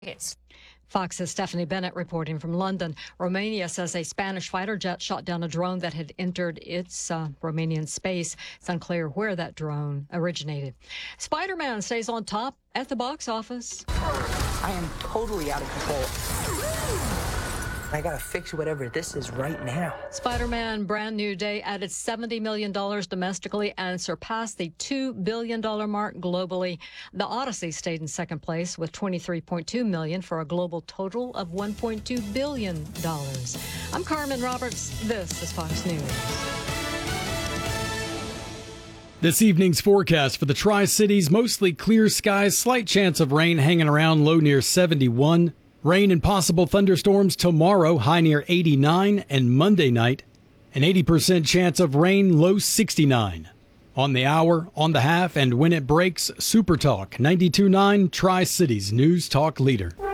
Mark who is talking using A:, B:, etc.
A: It's
B: Fox's Stephanie Bennett reporting from London. Romania says a Spanish fighter jet shot down a drone that had entered its Romanian space. It's unclear where that drone originated. Spider-Man stays on top at the box office.
C: I am totally out of control. I gotta fix whatever this is right now.
B: Spider-Man Brand New Day added $70 million domestically and surpassed the $2 billion mark globally. The Odyssey stayed in second place with $23.2 million for a global total of $1.2 billion. I'm Carmen Roberts. This is Fox News.
D: This evening's forecast for the Tri-Cities, mostly clear skies, slight chance of rain hanging around, low near 71. Rain and possible thunderstorms tomorrow, high near 89, and Monday night, an 80% chance of rain, low 69. On the hour, on the half, and when it breaks, Super Talk 92.9 Tri-Cities News Talk Leader.